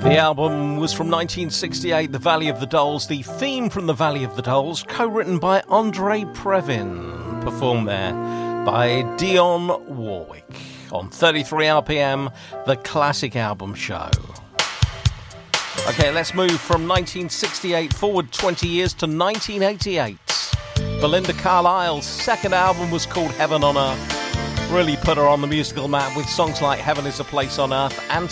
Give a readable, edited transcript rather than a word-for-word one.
The album was from 1968, The Valley of the Dolls. The theme from The Valley of the Dolls, co-written by Andre Previn, performed there by Dionne Warwick on 33 RPM, the Classic Album Show. Okay, let's move from 1968 forward 20 years to 1988. Belinda Carlisle's second album was called Heaven on Earth. Really put her on the musical map with songs like Heaven is a Place on Earth and